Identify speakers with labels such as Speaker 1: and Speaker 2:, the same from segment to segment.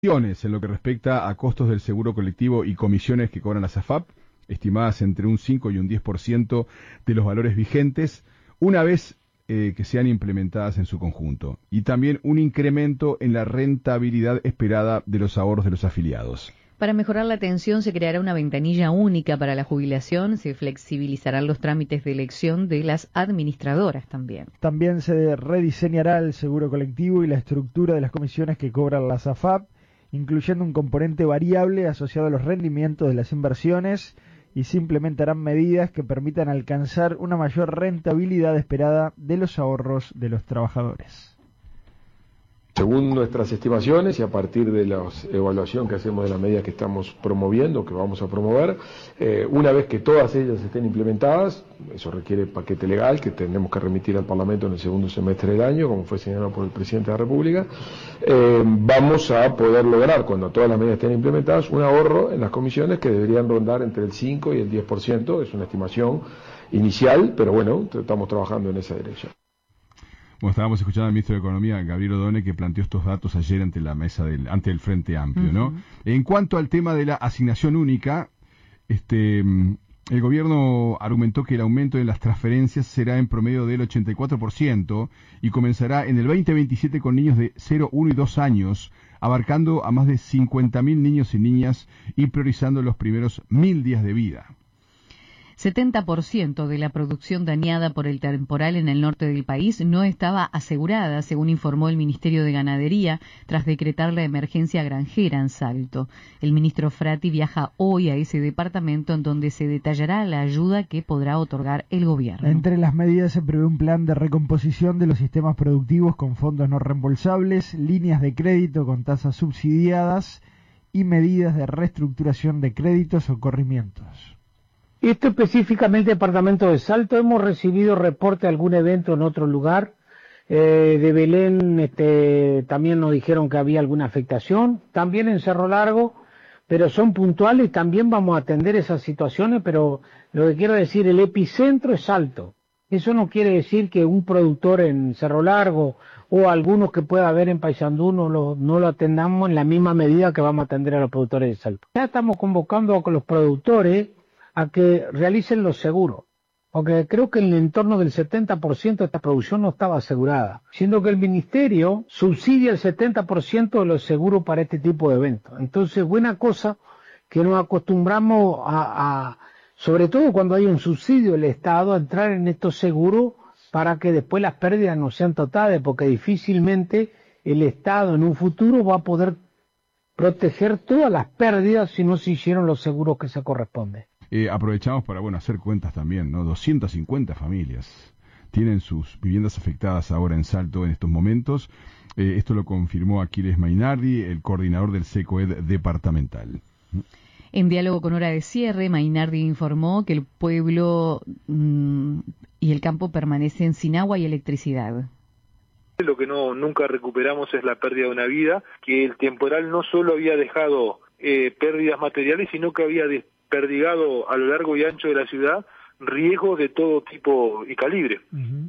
Speaker 1: En lo que respecta a costos del seguro colectivo y comisiones que cobran las AFAP, estimadas entre un 5 y un 10% de los valores vigentes, una vez que sean implementadas en su conjunto, y también un incremento en la rentabilidad esperada de los ahorros de los afiliados.
Speaker 2: Para mejorar la atención se creará una ventanilla única para la jubilación, se flexibilizarán los trámites de elección de las administradoras también.
Speaker 3: También se rediseñará el seguro colectivo y la estructura de las comisiones que cobran las AFAP, incluyendo un componente variable asociado a los rendimientos de las inversiones, y se implementarán medidas que permitan alcanzar una mayor rentabilidad esperada de los ahorros de los trabajadores.
Speaker 4: Según nuestras estimaciones y a partir de la evaluación que hacemos de las medidas que estamos promoviendo, que vamos a promover, una vez que todas ellas estén implementadas, eso requiere paquete legal que tendremos que remitir al Parlamento en el segundo semestre del año, como fue señalado por el Presidente de la República, vamos a poder lograr, cuando todas las medidas estén implementadas, un ahorro en las comisiones que deberían rondar entre el 5 y el 10%, es una estimación inicial, pero bueno, estamos trabajando en esa dirección.
Speaker 1: Bueno, estábamos escuchando al ministro de Economía, Gabriel Odone, que planteó estos datos ayer ante la mesa ante el Frente Amplio, ¿no? En cuanto al tema de la asignación única, el gobierno argumentó que el aumento de las transferencias será en promedio del 84% y comenzará en el 2027 con niños de 0, 1 y 2 años, abarcando a más de 50.000 niños y niñas y priorizando los primeros 1.000 días de vida.
Speaker 2: 70% de la producción dañada por el temporal en el norte del país no estaba asegurada, según informó el Ministerio de Ganadería, tras decretar la emergencia granjera en Salto. El ministro Frati viaja hoy a ese departamento en donde se detallará la ayuda que podrá otorgar el gobierno.
Speaker 3: Entre las medidas se prevé un plan de recomposición de los sistemas productivos con fondos no reembolsables, líneas de crédito con tasas subsidiadas y medidas de reestructuración de créditos o corrimientos.
Speaker 5: Esto específicamente departamento de Salto. Hemos recibido reporte de algún evento en otro lugar. De Belén también nos dijeron que había alguna afectación. También en Cerro Largo, pero son puntuales. También vamos a atender esas situaciones, pero lo que quiero decir, el epicentro es Salto. Eso no quiere decir que un productor en Cerro Largo o algunos que pueda haber en Paysandú no lo atendamos en la misma medida que vamos a atender a los productores de Salto. Ya estamos convocando a los productores a que realicen los seguros, porque creo que en el entorno del 70% de esta producción no estaba asegurada, siendo que el Ministerio subsidia el 70% de los seguros para este tipo de eventos. Entonces, buena cosa que nos acostumbramos sobre todo cuando hay un subsidio del Estado, a entrar en estos seguros para que después las pérdidas no sean totales, porque difícilmente el Estado en un futuro va a poder proteger todas las pérdidas si no se hicieron los seguros que se corresponden.
Speaker 1: Aprovechamos para hacer cuentas también, ¿no? 250 familias tienen sus viviendas afectadas ahora en Salto en estos momentos. Esto lo confirmó Aquiles Mainardi, el coordinador del SECOED departamental.
Speaker 2: En diálogo con Hora de Cierre, Mainardi informó que el pueblo y el campo permanecen sin agua y electricidad.
Speaker 6: Lo que nunca recuperamos es la pérdida de una vida, que el temporal no solo había dejado pérdidas materiales, sino que había desperdigado a lo largo y ancho de la ciudad riesgos de todo tipo y calibre,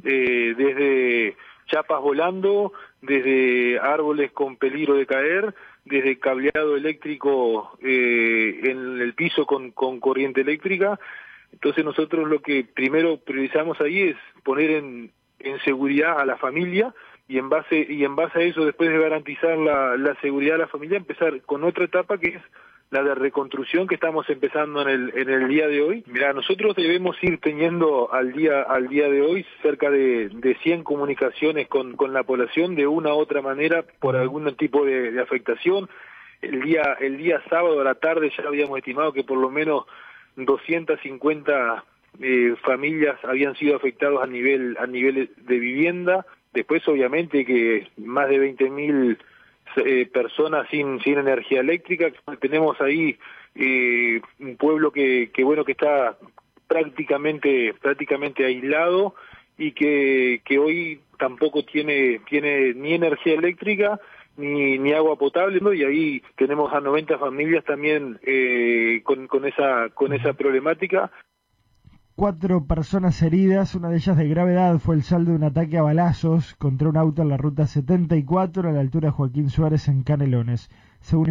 Speaker 6: desde chapas volando, desde árboles con peligro de caer, desde cableado eléctrico en el piso con corriente eléctrica. Entonces nosotros lo que primero priorizamos ahí es poner en seguridad a la familia, y en base a eso, después de garantizar la seguridad de la familia, empezar con otra etapa que es la de reconstrucción que estamos empezando en el día de hoy. Mirá, nosotros debemos ir teniendo al día de hoy cerca de 100 comunicaciones con la población de una u otra manera por algún tipo de afectación. El día sábado a la tarde ya habíamos estimado que por lo menos 250 familias habían sido afectadas a nivel de vivienda. Después, obviamente, que más de 20.000 personas sin energía eléctrica. Tenemos ahí un pueblo que está prácticamente aislado y que hoy tampoco tiene ni energía eléctrica ni agua potable, ¿no? Y ahí tenemos a 90 familias también con esa problemática.
Speaker 3: 4 personas heridas, una de ellas de gravedad. Fue el saldo de un ataque a balazos contra un auto en la ruta 74 a la altura de Joaquín Suárez en Canelones. Según